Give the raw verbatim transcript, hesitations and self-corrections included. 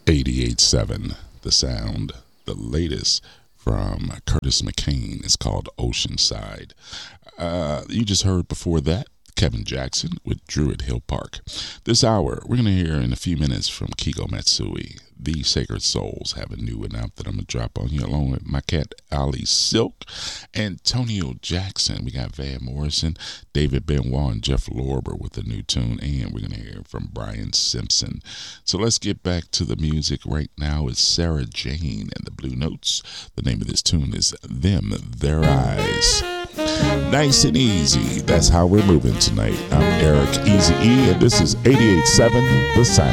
eighty-eight point seven The Sound, the latest from Curtis McCain. It's called Oceanside. Uh, you just heard before that Kevin Jackson with Druid Hill Park. This hour, we're going to hear in a few minutes from Kiko Matsui. The Sacred Souls have a new one out that I'm going to drop on you along with my cat Ali Silk. Antonio Jackson. We got Van Morrison, David Benoit, and Jeff Lorber with a new tune. And we're going to hear from Brian Simpson. So let's get back to the music right now. It's Sarah Jane and the Blue Notes. The name of this tune is Them, Their Eyes. Nice and easy. That's how we're moving tonight. I'm Eric Easy E, and this is eighty-eight point seven The Sound.